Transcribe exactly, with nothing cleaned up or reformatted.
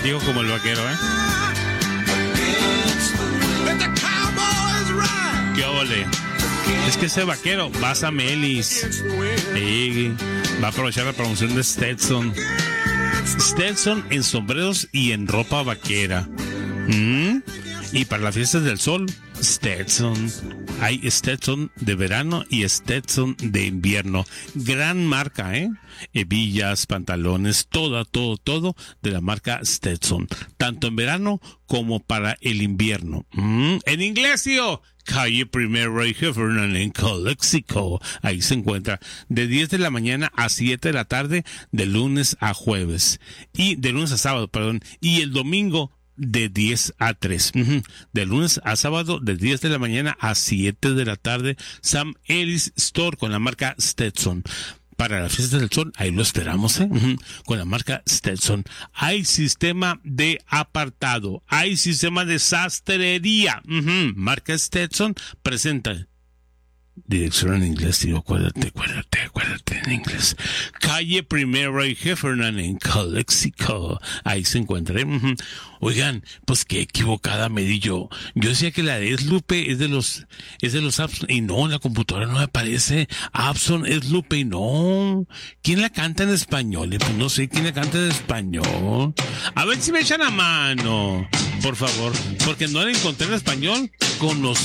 Digo como el vaquero, ¿eh? ¿Qué ole? Es que ese vaquero va a Sam Ellis. Sí, va a aprovechar la promoción de Stetson. Stetson en sombreros y en ropa vaquera. ¿Mm? Y para las fiestas del sol, Stetson. Hay Stetson de verano y Stetson de invierno. Gran marca, ¿eh? Hebillas, pantalones, todo, todo, todo de la marca Stetson. Tanto en verano como para el invierno. ¿Mm? En inglés, tío. Calle Primero y Heffernan en Calexico. Ahí se encuentra de diez de la mañana a siete de la tarde, de lunes a jueves. Y de lunes a sábado, perdón. Y el domingo de diez a tres. Uh-huh. De lunes a sábado, de diez de la mañana a siete de la tarde. Sam Ellis Store con la marca Stetson. Para la fiesta del sol, ahí lo esperamos, ¿eh? Uh-huh. Con la marca Stetson. Hay sistema de apartado. Hay sistema de sastrería. Uh-huh. Marca Stetson presenta. Dirección en inglés, tío. Acuérdate, acuérdate, acuérdate en inglés. Calle Primero y Heffernan en Calexico. Ahí se encuentra. Uh-huh. Oigan, pues qué equivocada me di yo. Yo decía que la de Lupe es de los, es de los Abson. Y no, en la computadora no me aparece. Abson es Lupe y no. ¿Quién la canta en español? Pues no sé quién la canta en español. A ver si me echan a mano, por favor. Porque no la encontré en español con los